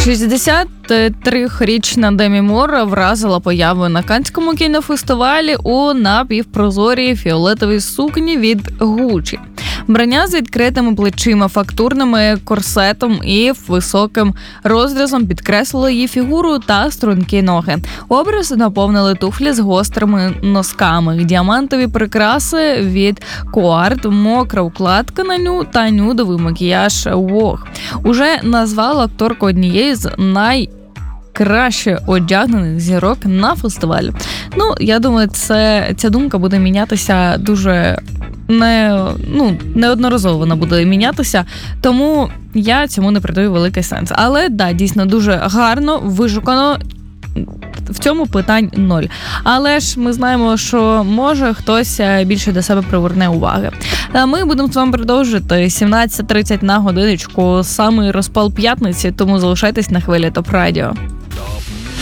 63-річна Демі Мур вразила появою на Каннському кінофестивалі у напівпрозорій фіолетовій сукні від Гуччі. Вбрання з відкритими плечима, фактурними корсетом і високим розрізом підкреслило її фігуру та стрункі ноги. Образ наповнили туфлі з гострими носками, діамантові прикраси від Куарт, мокра укладка на ню та нюдовий макіяж Вог. Уже назвала акторку однією з найкраще одягнених зірок на фестивалі. Я думаю, ця думка буде мінятися дуже неодноразово вона буде мінятися, тому я цьому не придаю великий сенс. Але, дійсно, дуже гарно, вишукано, в цьому питань 0. Але ж ми знаємо, що може хтось більше до себе приверне уваги. Ми будемо з вами продовжити 17:30 на годиночку, самий розпал п'ятниці, тому залишайтесь на хвилі ТОП Радіо.